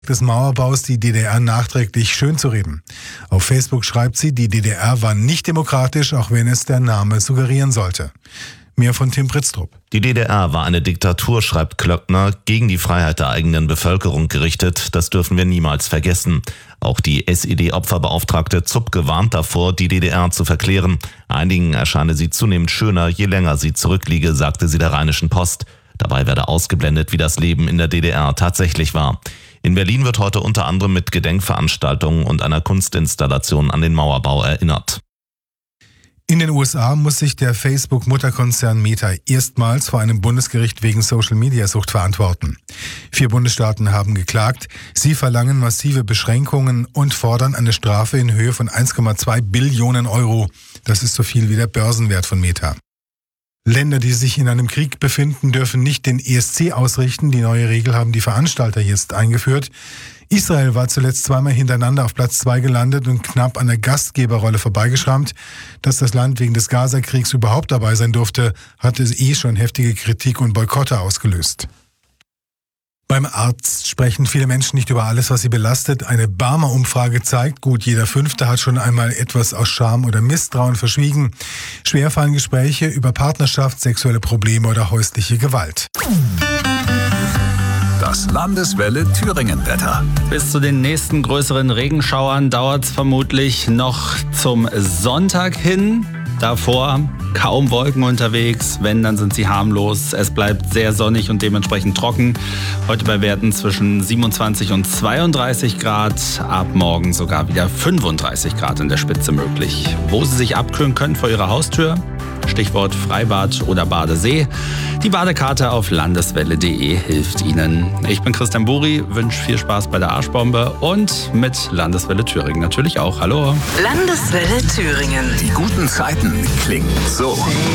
des Mauerbaus die DDR nachträglich schönzureden. Auf Facebook schreibt sie, die DDR war nicht demokratisch, auch wenn es der Name suggerieren sollte. Mehr von Tim Pritztrup. Die DDR war eine Diktatur, schreibt Klöckner, gegen die Freiheit der eigenen Bevölkerung gerichtet. Das dürfen wir niemals vergessen. Auch die SED-Opferbeauftragte Zupke warnt davor, die DDR zu verklären. Einigen erscheine sie zunehmend schöner, je länger sie zurückliege, sagte sie der Rheinischen Post. Dabei werde ausgeblendet, wie das Leben in der DDR tatsächlich war. In Berlin wird heute unter anderem mit Gedenkveranstaltungen und einer Kunstinstallation an den Mauerbau erinnert. In den USA muss sich der Facebook-Mutterkonzern Meta erstmals vor einem Bundesgericht wegen Social-Media-Sucht verantworten. 4 Bundesstaaten haben geklagt. Sie verlangen massive Beschränkungen und fordern eine Strafe in Höhe von 1,2 Billionen Euro. Das ist so viel wie der Börsenwert von Meta. Länder, die sich in einem Krieg befinden, dürfen nicht den ESC ausrichten. Die neue Regel haben die Veranstalter jetzt eingeführt. Israel war zuletzt 2-mal hintereinander auf Platz 2 gelandet und knapp an der Gastgeberrolle vorbeigeschrammt. Dass das Land wegen des Gaza-Kriegs überhaupt dabei sein durfte, hatte schon heftige Kritik und Boykotte ausgelöst. Beim Arzt sprechen viele Menschen nicht über alles, was sie belastet. Eine Barmer-Umfrage zeigt, gut jeder 5. hat schon einmal etwas aus Scham oder Misstrauen verschwiegen. Schwer fallen Gespräche über Partnerschaft, sexuelle Probleme oder häusliche Gewalt. Das Landeswelle Thüringen-Wetter. Bis zu den nächsten größeren Regenschauern dauert es vermutlich noch zum Sonntag hin. Davor kaum Wolken unterwegs, wenn, dann sind sie harmlos. Es bleibt sehr sonnig und dementsprechend trocken. Heute bei Werten zwischen 27 und 32 Grad, ab morgen sogar wieder 35 Grad in der Spitze möglich. Wo Sie sich abkühlen können vor Ihrer Haustür, Stichwort Freibad oder Badesee. Die Badekarte auf landeswelle.de hilft Ihnen. Ich bin Christian Buri, wünsche viel Spaß bei der Arschbombe und mit Landeswelle Thüringen natürlich auch. Hallo. Landeswelle Thüringen. Die guten Zeiten klingen so.